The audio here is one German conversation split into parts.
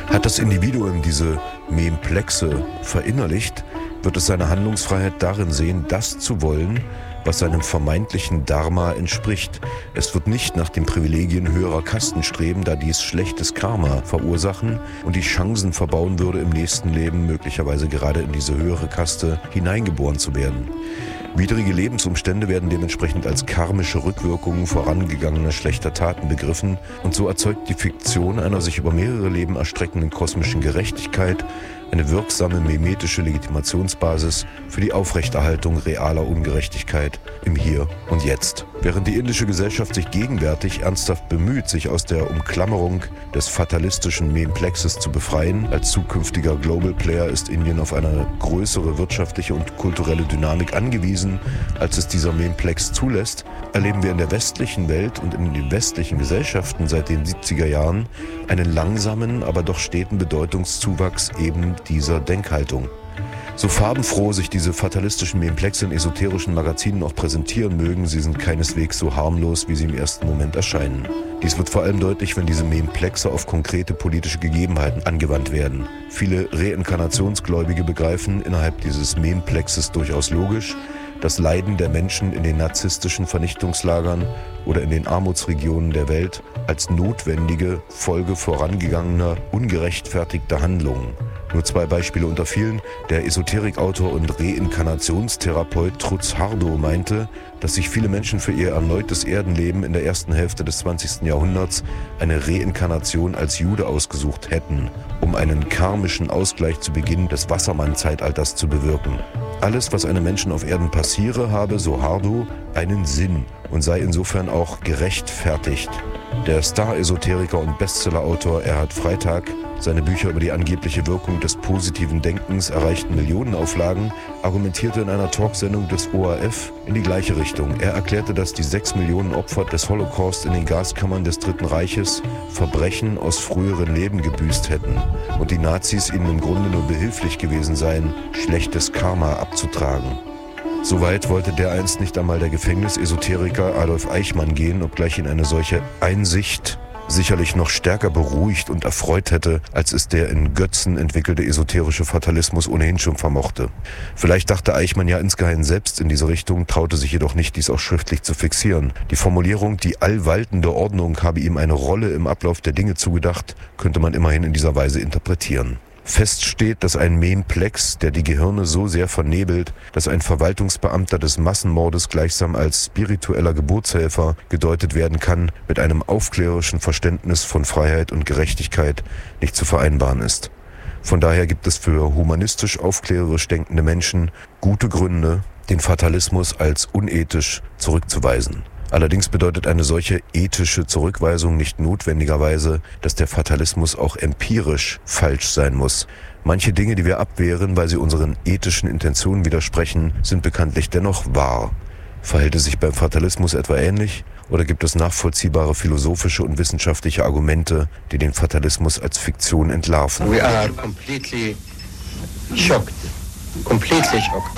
Hat das Individuum diese Memplexe verinnerlicht, wird es seine Handlungsfreiheit darin sehen, das zu wollen, was seinem vermeintlichen Dharma entspricht. Es wird nicht nach den Privilegien höherer Kasten streben, da dies schlechtes Karma verursachen und die Chancen verbauen würde, im nächsten Leben möglicherweise gerade in diese höhere Kaste hineingeboren zu werden. Widrige Lebensumstände werden dementsprechend als karmische Rückwirkungen vorangegangener schlechter Taten begriffen und so erzeugt die Fiktion einer sich über mehrere Leben erstreckenden kosmischen Gerechtigkeit eine wirksame memetische Legitimationsbasis für die Aufrechterhaltung realer Ungerechtigkeit im Hier und Jetzt. Während die indische Gesellschaft sich gegenwärtig ernsthaft bemüht, sich aus der Umklammerung des fatalistischen Memplexes zu befreien, als zukünftiger Global Player ist Indien auf eine größere wirtschaftliche und kulturelle Dynamik angewiesen, als es dieser Memplex zulässt, erleben wir in der westlichen Welt und in den westlichen Gesellschaften seit den 70er Jahren einen langsamen, aber doch steten Bedeutungszuwachs eben dieser Denkhaltung. So farbenfroh sich diese fatalistischen Memplexe in esoterischen Magazinen auch präsentieren mögen, sie sind keineswegs so harmlos, wie sie im ersten Moment erscheinen. Dies wird vor allem deutlich, wenn diese Memplexe auf konkrete politische Gegebenheiten angewandt werden. Viele Reinkarnationsgläubige begreifen innerhalb dieses Memplexes durchaus logisch, das Leiden der Menschen in den narzisstischen Vernichtungslagern oder in den Armutsregionen der Welt als notwendige Folge vorangegangener, ungerechtfertigter Handlungen. Nur 2 Beispiele unter vielen. Der Esoterikautor und Reinkarnationstherapeut Trutz Hardo meinte, dass sich viele Menschen für ihr erneutes Erdenleben in der ersten Hälfte des 20. Jahrhunderts eine Reinkarnation als Jude ausgesucht hätten, um einen karmischen Ausgleich zu Beginn des Wassermann-Zeitalters zu bewirken. Alles, was einem Menschen auf Erden passiere, habe, so Hardo, einen Sinn und sei insofern auch gerechtfertigt. Der Star-Esoteriker und Bestsellerautor Erhard Freitag, seine Bücher über die angebliche Wirkung des positiven Denkens erreichten Millionenauflagen, argumentierte in einer Talksendung des ORF in die gleiche Richtung. Er erklärte, dass die 6 Millionen Opfer des Holocaust in den Gaskammern des Dritten Reiches Verbrechen aus früheren Leben gebüßt hätten und die Nazis ihnen im Grunde nur behilflich gewesen seien, schlechtes Karma abzutragen. Soweit wollte dereinst nicht einmal der Gefängnisesoteriker Adolf Eichmann gehen, obgleich ihn eine solche Einsicht sicherlich noch stärker beruhigt und erfreut hätte, als es der in Götzen entwickelte esoterische Fatalismus ohnehin schon vermochte. Vielleicht dachte Eichmann ja insgeheim selbst in diese Richtung, traute sich jedoch nicht, dies auch schriftlich zu fixieren. Die Formulierung, die allwaltende Ordnung habe ihm eine Rolle im Ablauf der Dinge zugedacht, könnte man immerhin in dieser Weise interpretieren. Fest steht, dass ein Memplex, der die Gehirne so sehr vernebelt, dass ein Verwaltungsbeamter des Massenmordes gleichsam als spiritueller Geburtshelfer gedeutet werden kann, mit einem aufklärerischen Verständnis von Freiheit und Gerechtigkeit nicht zu vereinbaren ist. Von daher gibt es für humanistisch aufklärerisch denkende Menschen gute Gründe, den Fatalismus als unethisch zurückzuweisen. Allerdings bedeutet eine solche ethische Zurückweisung nicht notwendigerweise, dass der Fatalismus auch empirisch falsch sein muss. Manche Dinge, die wir abwehren, weil sie unseren ethischen Intentionen widersprechen, sind bekanntlich dennoch wahr. Verhält es sich beim Fatalismus etwa ähnlich? Oder gibt es nachvollziehbare philosophische und wissenschaftliche Argumente, die den Fatalismus als Fiktion entlarven? We are completely shocked. Completely shocked.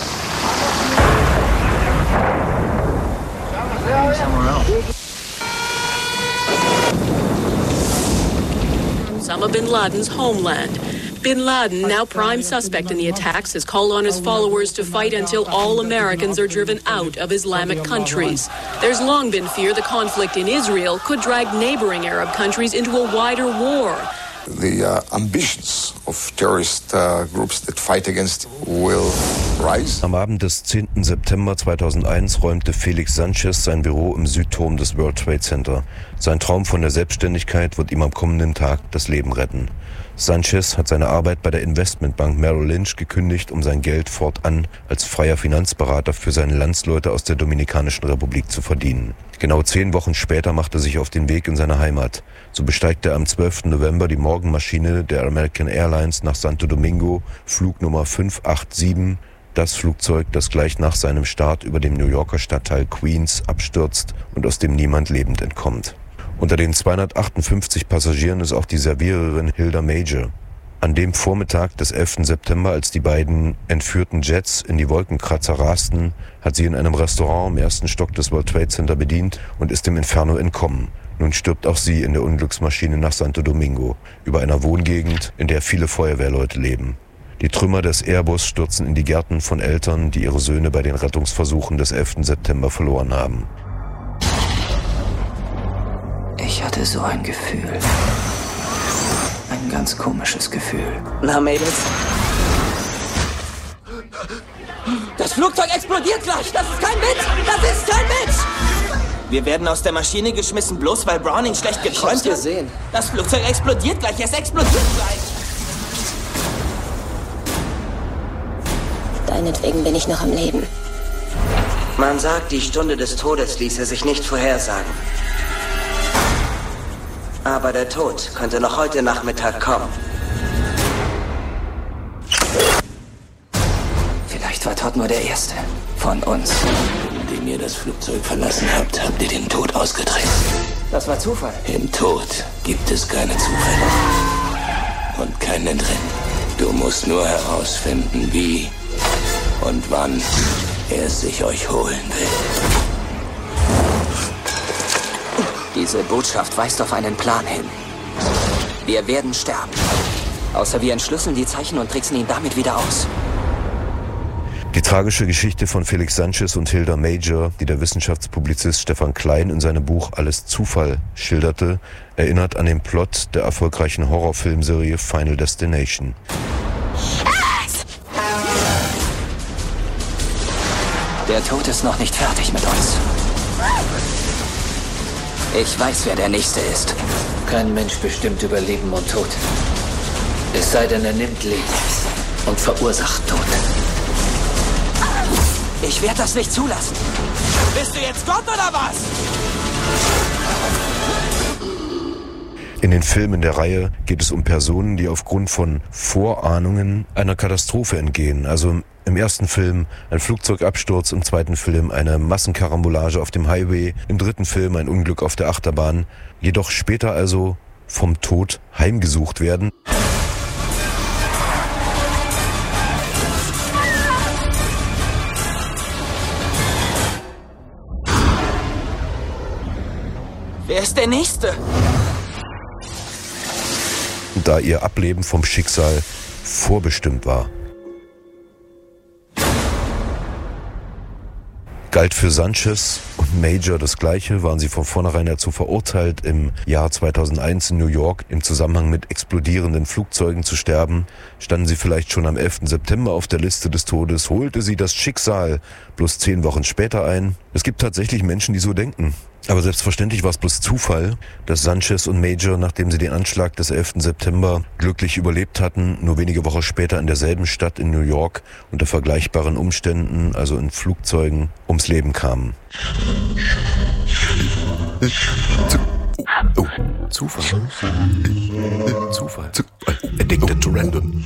Osama bin Laden's homeland. Bin Laden, now prime suspect in the attacks, has called on his followers to fight until all Americans are driven out of Islamic countries. There's long been fear the conflict in Israel could drag neighboring Arab countries into a wider war. The ambitions of terrorist groups that fight against will rise. Am Abend des 10. September 2001 räumte Felix Sanchez sein Büro im Südturm des World Trade Center. Sein Traum von der Selbstständigkeit wird ihm am kommenden Tag das Leben retten. Sanchez hat seine Arbeit bei der Investmentbank Merrill Lynch gekündigt, um sein Geld fortan als freier Finanzberater für seine Landsleute aus der Dominikanischen Republik zu verdienen. Genau 10 Wochen später macht er sich auf den Weg in seine Heimat. So besteigt er am 12. November die Morgenmaschine der American Airlines nach Santo Domingo, Flugnummer 587, das Flugzeug, das gleich nach seinem Start über dem New Yorker Stadtteil Queens abstürzt und aus dem niemand lebend entkommt. Unter den 258 Passagieren ist auch die Serviererin Hilda Major. An dem Vormittag des 11. September, als die beiden entführten Jets in die Wolkenkratzer rasten, hat sie in einem Restaurant im 1. Stock des World Trade Center bedient und ist dem Inferno entkommen. Nun stirbt auch sie in der Unglücksmaschine nach Santo Domingo, über einer Wohngegend, in der viele Feuerwehrleute leben. Die Trümmer des Airbus stürzen in die Gärten von Eltern, die ihre Söhne bei den Rettungsversuchen des 11. September verloren haben. Ich hatte so ein Gefühl. Ein ganz komisches Gefühl. Na, Mädels? Das Flugzeug explodiert gleich! Das ist kein Witz! Das ist kein Witz! Wir werden aus der Maschine geschmissen, bloß weil Browning schlecht geträumt hat. Gesehen. Das Flugzeug explodiert gleich! Es explodiert gleich! Deinetwegen bin ich noch am Leben. Man sagt, die Stunde des Todes ließe sich nicht vorhersagen. Aber der Tod könnte noch heute Nachmittag kommen. Vielleicht war Todd nur der Erste von uns. Indem ihr das Flugzeug verlassen habt, habt ihr den Tod ausgetreten. Das war Zufall. Im Tod gibt es keine Zufälle. Und kein Entrinnen. Du musst nur herausfinden, wie und wann er sich euch holen will. Diese Botschaft weist auf einen Plan hin. Wir werden sterben. Außer wir entschlüsseln die Zeichen und tricksen ihn damit wieder aus. Die tragische Geschichte von Felix Sanchez und Hilda Major, die der Wissenschaftspublizist Stefan Klein in seinem Buch Alles Zufall schilderte, erinnert an den Plot der erfolgreichen Horrorfilmserie Final Destination. Der Tod ist noch nicht fertig mit uns. Ich weiß, wer der Nächste ist. Kein Mensch bestimmt über Leben und Tod. Es sei denn, er nimmt Leben und verursacht Tod. Ich werde das nicht zulassen. Bist du jetzt Gott oder was? In den Filmen der Reihe geht es um Personen, die aufgrund von Vorahnungen einer Katastrophe entgehen. Also im ersten Film ein Flugzeugabsturz, im zweiten Film eine Massenkarambolage auf dem Highway, im dritten Film ein Unglück auf der Achterbahn, jedoch später also vom Tod heimgesucht werden. Wer ist der Nächste? Da ihr Ableben vom Schicksal vorbestimmt war. Galt für Sanchez und Major das Gleiche, waren sie von vornherein dazu verurteilt, im Jahr 2001 in New York im Zusammenhang mit explodierenden Flugzeugen zu sterben. Standen sie vielleicht schon am 11. September auf der Liste des Todes, holte sie das Schicksal bloß 10 Wochen später ein. Es gibt tatsächlich Menschen, die so denken. Aber selbstverständlich war es bloß Zufall, dass Sanchez und Major, nachdem sie den Anschlag des 11. September glücklich überlebt hatten, nur wenige Wochen später in derselben Stadt in New York unter vergleichbaren Umständen, also in Flugzeugen, ums Leben kamen. Zufall. Zufall. Addicted to random.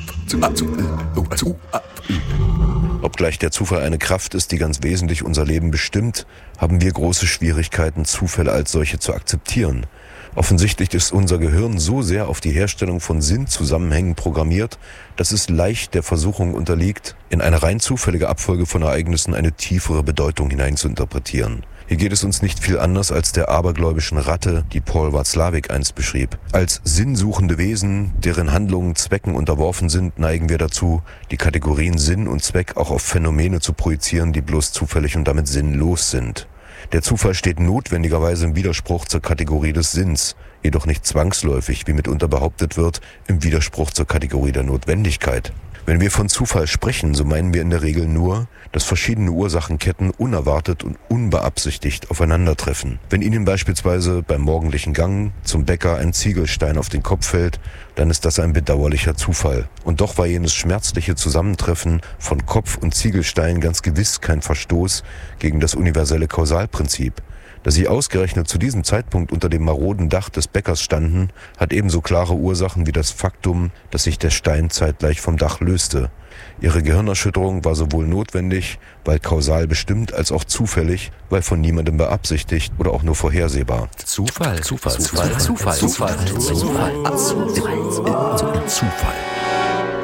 Obgleich der Zufall eine Kraft ist, die ganz wesentlich unser Leben bestimmt, haben wir große Schwierigkeiten, Zufälle als solche zu akzeptieren. Offensichtlich ist unser Gehirn so sehr auf die Herstellung von Sinnzusammenhängen programmiert, dass es leicht der Versuchung unterliegt, in eine rein zufällige Abfolge von Ereignissen eine tiefere Bedeutung hineinzuinterpretieren. Hier geht es uns nicht viel anders als der abergläubischen Ratte, die Paul Watzlawick einst beschrieb. Als sinnsuchende Wesen, deren Handlungen Zwecken unterworfen sind, neigen wir dazu, die Kategorien Sinn und Zweck auch auf Phänomene zu projizieren, die bloß zufällig und damit sinnlos sind. Der Zufall steht notwendigerweise im Widerspruch zur Kategorie des Sinns, jedoch nicht zwangsläufig, wie mitunter behauptet wird, im Widerspruch zur Kategorie der Notwendigkeit. Wenn wir von Zufall sprechen, so meinen wir in der Regel nur, dass verschiedene Ursachenketten unerwartet und unbeabsichtigt aufeinandertreffen. Wenn Ihnen beispielsweise beim morgendlichen Gang zum Bäcker ein Ziegelstein auf den Kopf fällt, dann ist das ein bedauerlicher Zufall. Und doch war jenes schmerzliche Zusammentreffen von Kopf und Ziegelstein ganz gewiss kein Verstoß gegen das universelle Kausalprinzip. Dass sie ausgerechnet zu diesem Zeitpunkt unter dem maroden Dach des Bäckers standen, hat ebenso klare Ursachen wie das Faktum, dass sich der Stein zeitgleich vom Dach löste. Ihre Gehirnerschütterung war sowohl notwendig, weil kausal bestimmt, als auch zufällig, weil von niemandem beabsichtigt oder auch nur vorhersehbar. Zufall.